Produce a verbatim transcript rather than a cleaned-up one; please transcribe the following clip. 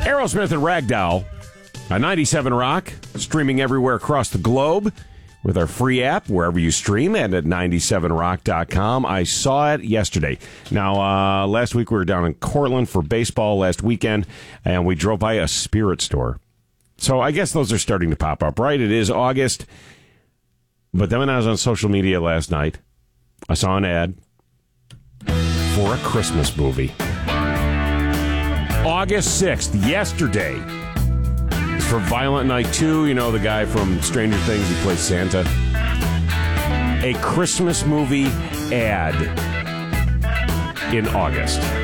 Aerosmith and Ragdoll on ninety-seven Rock, streaming everywhere across the globe with our free app, wherever you stream, and at ninety-seven rock dot com. I saw it yesterday. Now, uh, last week we were down in Cortland for baseball last weekend, and we drove by a spirit store. So I guess those are starting to pop up, right? It is August. But then when I was on social media last night, I saw an ad for a Christmas movie. August sixth, yesterday. It's for Violent Night two. You know, the guy from Stranger Things, he plays Santa. A Christmas movie ad in August.